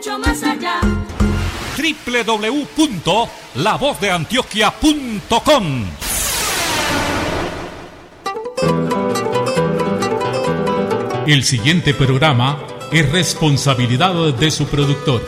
Mucho más allá. www.lavozdeantioquia.com. El siguiente programa es responsabilidad de su productor.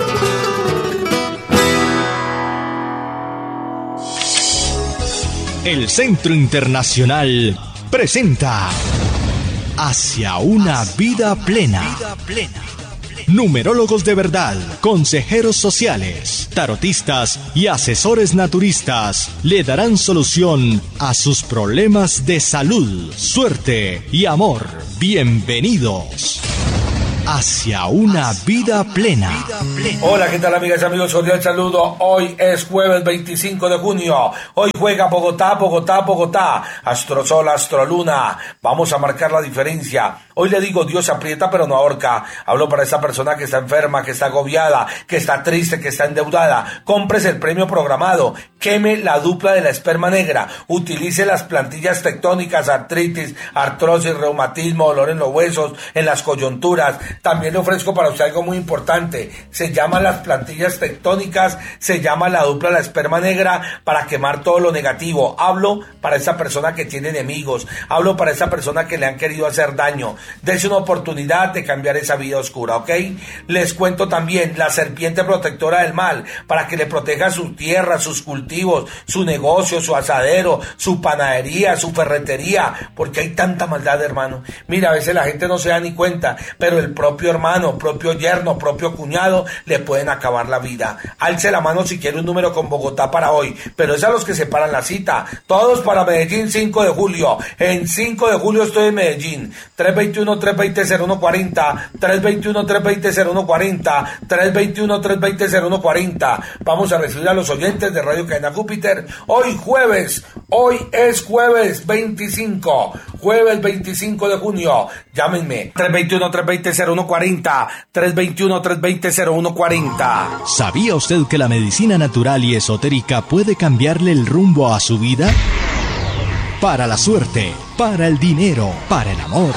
El Centro Internacional presenta Hacia una vida plena. Numerólogos de verdad, consejeros sociales, tarotistas y asesores naturistas le darán solución a sus problemas de salud, suerte y amor. Bienvenidos hacia una vida plena. Hola, ¿qué tal, amigas y amigos? Cordial saludo. Hoy es jueves 25 de junio. Hoy juega Bogotá. Astrosol, Astroluna. Vamos a marcar la diferencia. Hoy le digo, Dios aprieta pero no ahorca. Hablo para esa persona que está enferma, que está agobiada, que está triste, que está endeudada. Cómprese el premio programado. Queme la dupla de la esperma negra. Utilice las plantillas tectónicas, artritis, artrosis, reumatismo, dolor en los huesos, en las coyunturas. También le ofrezco para usted algo muy importante. Se llama las plantillas tectónicas, se llama la dupla de la esperma negra para quemar todo lo negativo. Hablo para esa persona que tiene enemigos. Hablo para esa persona que le han querido hacer daño. Dese una oportunidad de cambiar esa vida oscura, ¿ok? Les cuento también la serpiente protectora del mal para que le proteja su tierra, sus cultivos, su negocio, su asadero, su panadería, su ferretería, porque hay tanta maldad, hermano. Mira, a veces la gente no se da ni cuenta, pero el propio hermano, propio yerno, propio cuñado le pueden acabar la vida. Alce la mano si quiere un número con Bogotá para hoy, pero es a los que separan la cita. Todos para Medellín, 5 de julio. En 5 de julio estoy en Medellín. 321-320-0140, 321-320-0140, 321-320-0140. Vamos a recibir a los oyentes de Radio Cadena Júpiter. Hoy es jueves 25 de junio. Llámenme 321-320-0140, 321-320-0140. ¿Sabía usted que la medicina natural y esotérica puede cambiarle el rumbo a su vida? Para la suerte, para el dinero, para el amor.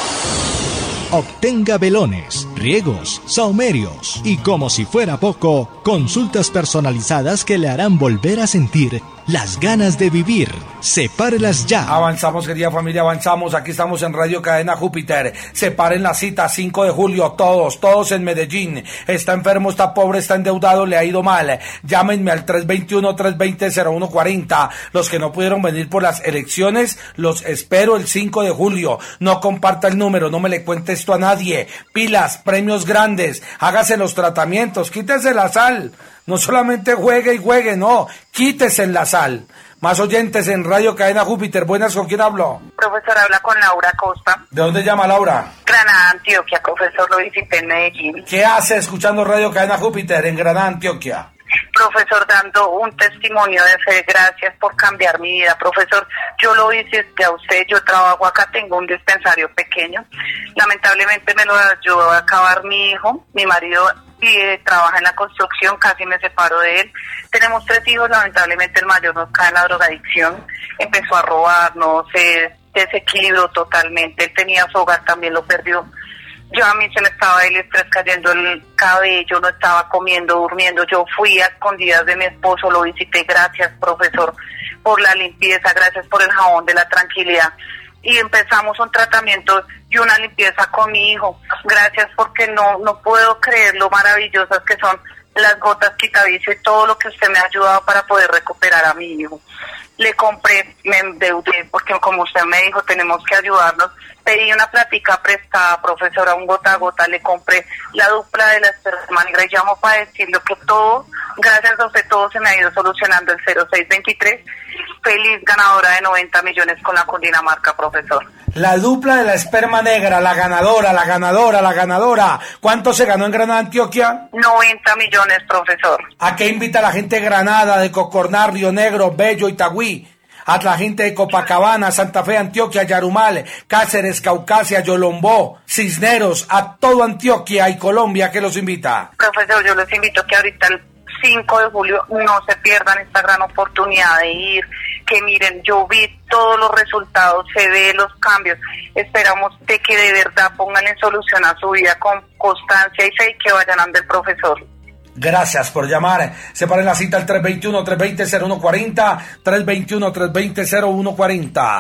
Obtenga velones, riegos, saumerios y, como si fuera poco, consultas personalizadas que le harán volver a sentir las ganas de vivir. Sepárelas ya. Avanzamos, querida familia, avanzamos. Aquí estamos en Radio Cadena Júpiter. Separen la cita, 5 de julio, todos en Medellín. Está enfermo, está pobre, está endeudado, le ha ido mal. Llámenme al 321-320-0140. Los que no pudieron venir por las elecciones, los espero el 5 de julio. No comparta el número, no me le cuente esto a nadie. Pilas, premios grandes, hágase los tratamientos, quítese la sal. No solamente juegue y juegue, no, quítese la sal. Más oyentes en Radio Cadena Júpiter. Buenas, ¿con quién hablo? Profesor, habla con Laura Costa. ¿De dónde llama Laura? Granada, Antioquia, profesor, lo visité en Medellín. ¿Qué hace escuchando Radio Cadena Júpiter en Granada, Antioquia? Profesor, dando un testimonio de fe, gracias por cambiar mi vida. Profesor, yo lo hice a usted, yo trabajo acá, tengo un dispensario pequeño. Lamentablemente me lo ayudó a acabar mi hijo, mi marido trabaja en la construcción, casi me separo de él. Tenemos 3 hijos, lamentablemente el mayor nos cae en la drogadicción, empezó a robarnos, se desequilibró totalmente, él tenía su hogar, también lo perdió. Yo a mí se me estaba el estrés cayendo el cabello, no estaba comiendo, durmiendo. Yo fui a escondidas de mi esposo, lo visité. Gracias, profesor, por la limpieza, gracias por el jabón de la tranquilidad. Y empezamos un tratamiento y una limpieza con mi hijo. Gracias, porque no puedo creer lo maravillosas que son las gotas quitavicio y todo lo que usted me ha ayudado para poder recuperar a mi hijo. Le compré, me endeudé, porque como usted me dijo, tenemos que ayudarnos. Pedí una plática prestada, profesora, un gota a gota, le compré la dupla de la esperma negra y llamo para decirle que todo, gracias a usted, todo se me ha ido solucionando. El 0623, feliz ganadora de 90 millones con la Cundinamarca, profesor. La dupla de la esperma negra, la ganadora. ¿Cuánto se ganó en Granada, Antioquia? 90 millones, profesor. ¿A qué invita la gente de Granada, de Cocorná, Río Negro, Bello, Itagüí? A la gente de Copacabana, Santa Fe, Antioquia, Yarumal, Cáceres, Caucasia, Yolombó, Cisneros, a todo Antioquia y Colombia, que los invita. Profesor, yo los invito que ahorita el 5 de julio no se pierdan esta gran oportunidad de ir. que miren, yo vi todos los resultados, se ve los cambios. Esperamos de que de verdad pongan en solución a su vida con constancia y fe y que vayan ante el profesor. Gracias por llamar. Separen la cita al 321-320-0140, 321-320-0140.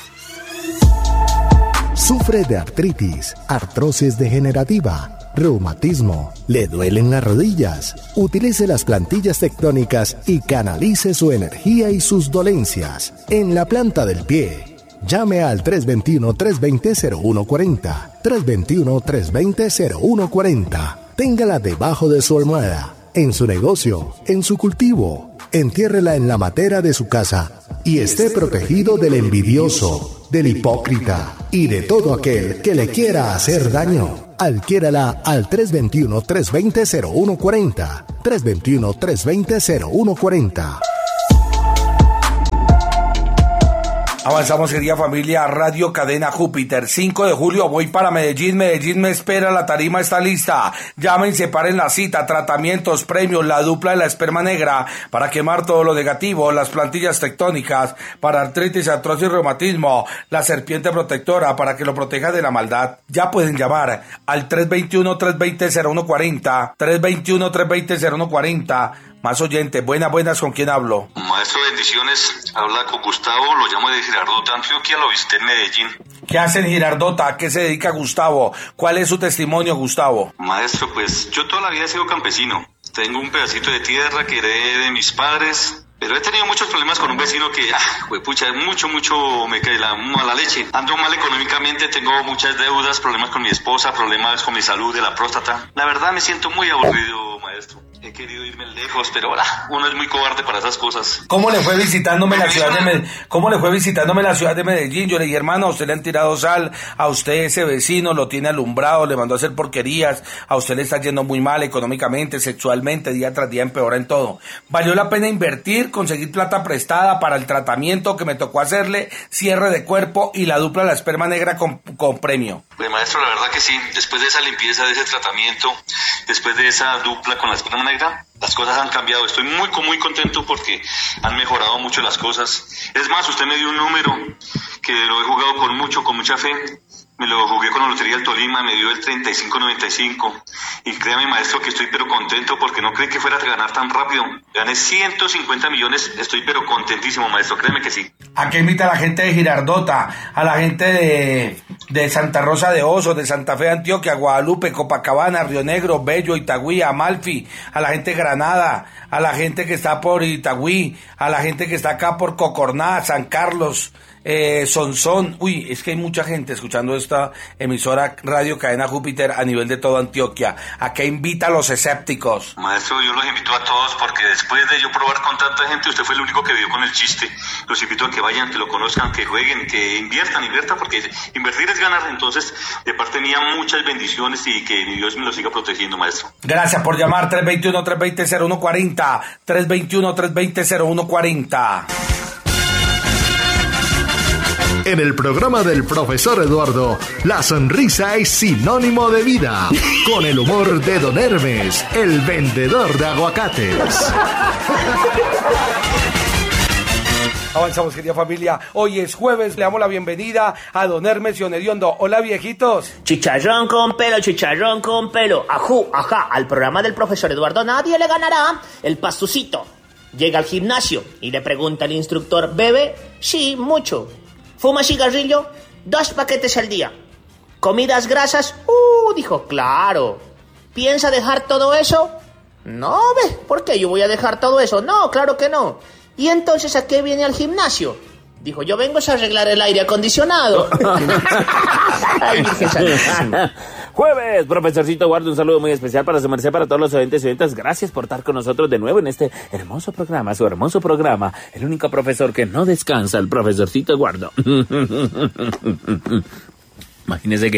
Sufre de artritis, artrosis degenerativa, reumatismo, le duelen las rodillas. Utilice las plantillas tectónicas y canalice su energía y sus dolencias en la planta del pie. Llame al 321-320-0140, 321-320-0140. Téngala debajo de su almohada, en su negocio, en su cultivo. Entiérrela en la matera de su casa y esté protegido del envidioso, del hipócrita y de todo aquel que le quiera hacer daño. Adquiérala al 321-320-0140, 321-320-0140. Avanzamos, querida familia. Radio Cadena Júpiter, 5 de julio, voy para Medellín. Medellín me espera, la tarima está lista. Llamen, separen la cita, tratamientos, premios, la dupla de la esperma negra para quemar todo lo negativo, las plantillas tectónicas para artritis, artrosis y reumatismo, la serpiente protectora para que lo proteja de la maldad. Ya pueden llamar al 321-320-0140, 321-320-0140. Más oyentes, buenas, ¿con quién hablo? Maestro, bendiciones, habla con Gustavo, lo llamo de Girardota, Antioquia, lo visité en Medellín. ¿Qué hace en Girardota? ¿A qué se dedica Gustavo? ¿Cuál es su testimonio, Gustavo? Maestro, pues yo toda la vida he sido campesino, tengo un pedacito de tierra que heredé de mis padres, pero he tenido muchos problemas con un vecino que, pucha, mucho me cae la mala leche. Ando mal económicamente, tengo muchas deudas, problemas con mi esposa, problemas con mi salud de la próstata. La verdad me siento muy aburrido, maestro. He querido irme lejos, pero uno es muy cobarde para esas cosas. ¿Cómo le fue visitándome la ciudad de Medellín? Yo le dije, hermano, a usted le han tirado sal, a usted ese vecino lo tiene alumbrado, le mandó a hacer porquerías, a usted le está yendo muy mal económicamente, sexualmente, día tras día empeora en todo. ¿Valió la pena invertir, conseguir plata prestada para el tratamiento que me tocó hacerle, cierre de cuerpo y la dupla de la esperma negra con premio? Pues maestro, la verdad que sí, después de esa limpieza, de ese tratamiento, después de esa dupla con la esperma negra, las cosas han cambiado. Estoy muy contento porque han mejorado mucho las cosas. Es más, usted me dio un número que lo he jugado con mucha fe. Me lo jugué con la Lotería del Tolima, me dio el 3595. Y créame, maestro, que estoy pero contento porque no creí que fuera a ganar tan rápido. Gané 150 millones, estoy pero contentísimo, maestro, créeme que sí. ¿A qué invita a la gente de Girardota, a la gente de Santa Rosa de Osos, de Santa Fe de Antioquia, Guadalupe, Copacabana, Río Negro, Bello, Itagüí, Amalfi, a la gente de Granada, a la gente que está por Itagüí, a la gente que está acá por Cocorná, San Carlos, Sonsón? Uy, es que hay mucha gente escuchando esta emisora Radio Cadena Júpiter a nivel de toda Antioquia. ¿A qué invita a los escépticos? Maestro, yo los invito a todos porque después de yo probar con tanta gente, usted fue el único que dio con el chiste. Los invito a que vayan, que lo conozcan, que jueguen, que inviertan porque invertir es ganar. Entonces, de parte mía, muchas bendiciones y que Dios me lo siga protegiendo, maestro. Gracias por llamar. 321-320-0140, 321-320-0140. En el programa del profesor Eduardo, la sonrisa es sinónimo de vida. Con el humor de Don Hermes, el vendedor de aguacates. Avanzamos, querida familia. Hoy es jueves, le damos la bienvenida a Don Hermes y Don Hediondo. Hola, viejitos. Chicharrón con pelo. Ajú, ajá, al programa del profesor Eduardo nadie le ganará. El pastucito llega al gimnasio y le pregunta al instructor, ¿bebe? Sí, mucho. ¿Fuma cigarrillo? 2 paquetes al día. ¿Comidas grasas? Dijo, claro. ¿Piensa dejar todo eso? No, ¿por qué yo voy a dejar todo eso? No, claro que no. ¿Y entonces a qué viene al gimnasio? Dijo, yo vengo a arreglar el aire acondicionado. Ay, Jueves, profesorcito Eduardo, un saludo muy especial para su merced, para todos los oyentes y oyentas. Gracias por estar con nosotros de nuevo en este hermoso programa, su hermoso programa. El único profesor que no descansa, el profesorcito Eduardo. Imagínese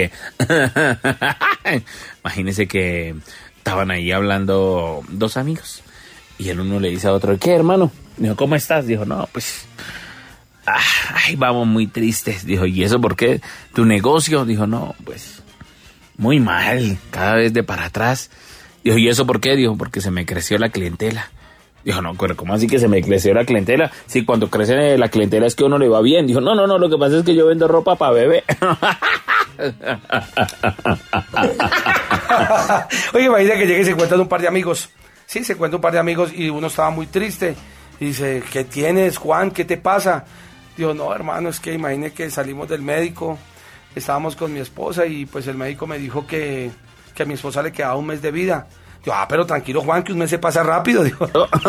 que estaban ahí hablando 2 amigos. Y el uno le dice a otro, ¿qué, hermano? Dijo, ¿cómo estás? Dijo, no, pues... vamos muy tristes. Dijo, ¿y eso por qué? ¿Tu negocio? Dijo, no, pues... muy mal, cada vez de para atrás. Dijo, ¿y eso por qué? Dijo, porque se me creció la clientela. Dijo, no, pero ¿cómo así que se me creció la clientela? Si cuando crece la clientela es que a uno le va bien. Dijo, no, lo que pasa es que yo vendo ropa para bebé. Oye, imagina que llegue y se encuentran un par de amigos. Sí, se encuentra un par de amigos y uno estaba muy triste. Y dice, ¿qué tienes, Juan? ¿Qué te pasa? Digo, no, hermano, es que imagine que salimos del médico, estábamos con mi esposa y pues el médico me dijo que a mi esposa le quedaba un mes de vida. Digo, pero tranquilo, Juan, que un mes se pasa rápido. Digo,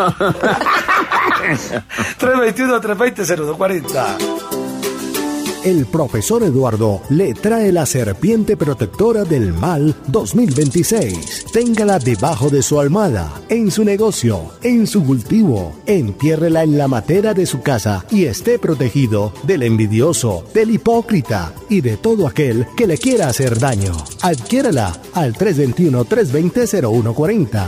321-320-0140. El profesor Eduardo le trae la serpiente protectora del mal 2026. Téngala debajo de su almohada, en su negocio, en su cultivo. Entiérrela en la matera de su casa y esté protegido del envidioso, del hipócrita y de todo aquel que le quiera hacer daño. Adquiérala al 321-320-0140.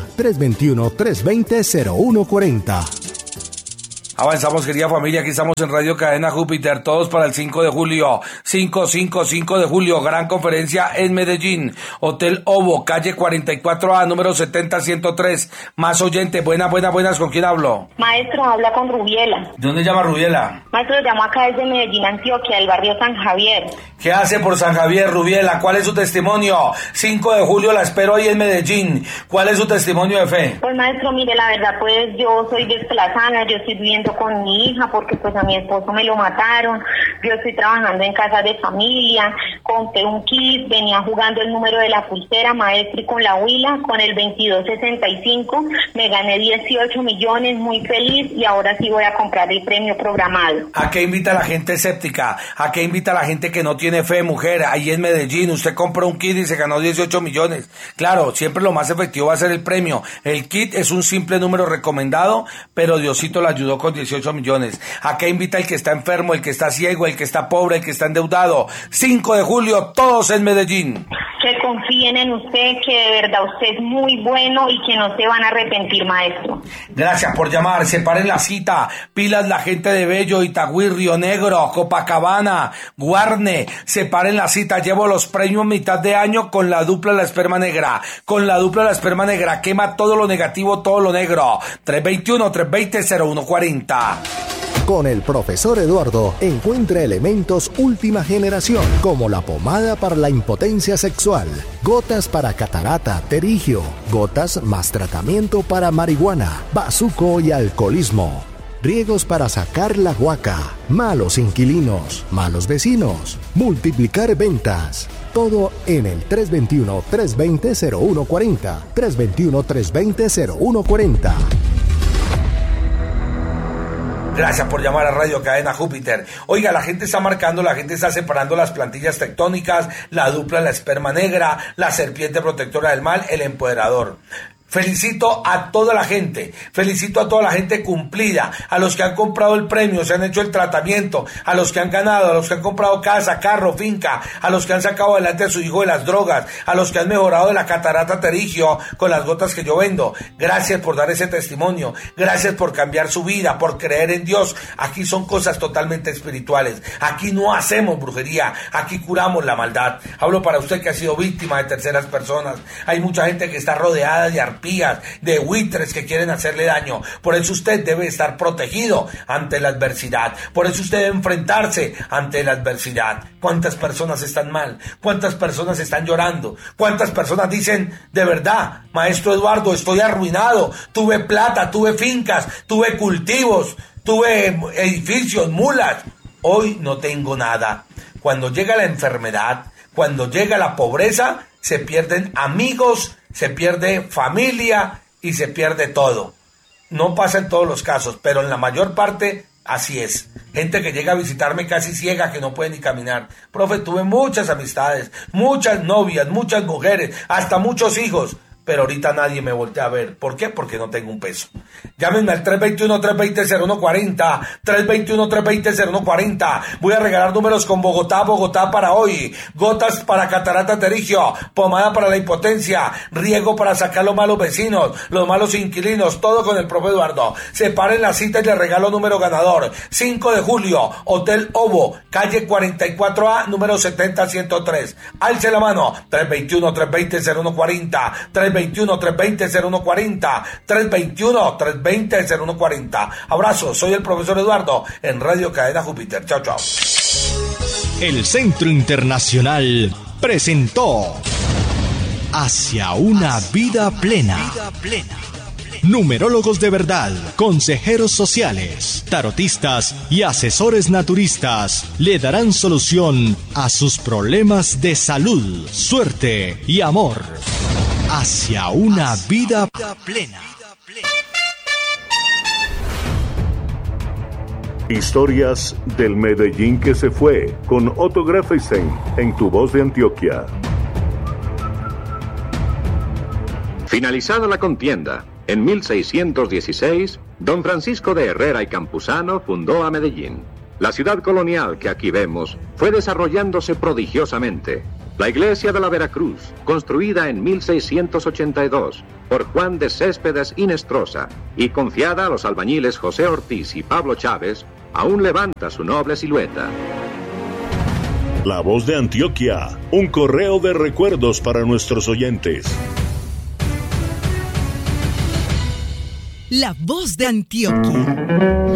321-320-0140. Avanzamos, querida familia, aquí estamos en Radio Cadena Júpiter, todos para el 5 de julio, 5 de julio, gran conferencia en Medellín, Hotel Ovo, calle 44A, número 70-103, más oyente, buenas, ¿con quién hablo? Maestro, habla con Rubiela. ¿De dónde llama Rubiela? Maestro, llamo acá desde Medellín, Antioquia, del barrio San Javier. ¿Qué hace por San Javier, Rubiela? ¿Cuál es su testimonio? 5 de julio la espero ahí en Medellín, ¿cuál es su testimonio de fe? Pues maestro, mire, la verdad, pues yo soy desplazada, yo estoy viviendo con mi hija porque pues a mi esposo me lo mataron, yo estoy trabajando en casa de familia, compré un kit, venía jugando el número de la pulsera, maestro, y con la huila, con el 2265, me gané 18 millones, muy feliz, y ahora sí voy a comprar el premio programado. ¿A qué invita la gente escéptica? ¿A qué invita la gente que no tiene fe, mujer? Ahí en Medellín, usted compró un kit y se ganó 18 millones. Claro, siempre lo más efectivo va a ser el premio. El kit es un simple número recomendado, pero Diosito lo ayudó con 18 millones. ¿A qué invita el que está enfermo, el que está ciego, el que está pobre, el que está endeudado? 5 de julio, todos en Medellín. Que confíen en usted, que de verdad usted es muy bueno y que no se van a arrepentir, maestro. Gracias por llamar, separen la cita. Pilas la gente de Bello, Itagüí, Río Negro, Copacabana, Guarne. Separen la cita, llevo los premios mitad de año con la dupla La Esperma Negra. Con la dupla La Esperma Negra, quema todo lo negativo, todo lo negro. 321-320-0140. Con el profesor Eduardo encuentra elementos última generación como la pomada para la impotencia sexual, gotas para catarata, terigio, gotas más tratamiento para marihuana, bazuco y alcoholismo, riegos para sacar la guaca, malos inquilinos, malos vecinos, multiplicar ventas. Todo en el 321-320-0140. 321-320-0140. Gracias por llamar a Radio Cadena Júpiter. Oiga, la gente está marcando, la gente está separando las plantillas tectónicas, la dupla La Esperma Negra, la serpiente protectora del mal, el empoderador. Felicito a toda la gente cumplida, a los que han comprado el premio, se han hecho el tratamiento, a los que han ganado, a los que han comprado casa, carro, finca, a los que han sacado adelante a su hijo de las drogas, a los que han mejorado de la catarata terigio con las gotas que yo vendo. Gracias por dar ese testimonio, gracias por cambiar su vida, por creer en Dios. Aquí son cosas totalmente espirituales, aquí no hacemos brujería, aquí curamos la maldad. Hablo para usted que ha sido víctima de terceras personas. Hay mucha gente que está rodeada de arpías, de buitres que quieren hacerle daño. Por eso usted debe estar protegido ante la adversidad. Por eso usted debe enfrentarse ante la adversidad. ¿Cuántas personas están mal? ¿Cuántas personas están llorando? ¿Cuántas personas dicen, de verdad, maestro Eduardo, estoy arruinado? Tuve plata, tuve fincas, tuve cultivos, tuve edificios, mulas. Hoy no tengo nada. Cuando llega la enfermedad, cuando llega la pobreza, se pierden amigos, se pierde familia y se pierde todo. No pasa en todos los casos, pero en la mayor parte así es. Gente que llega a visitarme casi ciega, que no puede ni caminar. Profe, tuve muchas amistades, muchas novias, muchas mujeres, hasta muchos hijos, pero ahorita nadie me voltea a ver. ¿Por qué? Porque no tengo un peso. Llámenme al 321-320-0140, 321-320-0140. Voy a regalar números con Bogotá para hoy. Gotas para catarata terigio, pomada para la impotencia, riego para sacar los malos vecinos, los malos inquilinos, todo con el profe Eduardo. Separen la cita y le regalo número ganador. 5 de julio, Hotel Ovo, calle 44A, número 70-103. Alce la mano, 321-320-0140, 321-320-0140, 321-320-0140. Abrazo, soy el profesor Eduardo en Radio Cadena Júpiter. Chao, chao. El Centro Internacional presentó Hacia una vida plena. Numerólogos de verdad, consejeros sociales, tarotistas y asesores naturistas le darán solución a sus problemas de salud, suerte y amor. Hacia una vida plena. Historias del Medellín que se fue, con Otto Greffenstein en Tu Voz de Antioquia. Finalizada la contienda, en 1616, don Francisco de Herrera y Campuzano fundó a Medellín. La ciudad colonial que aquí vemos fue desarrollándose prodigiosamente. La iglesia de la Veracruz, construida en 1682 por Juan de Céspedes y Nestrosa y confiada a los albañiles José Ortiz y Pablo Chávez, aún levanta su noble silueta. La Voz de Antioquia, un correo de recuerdos para nuestros oyentes. La Voz de Antioquia.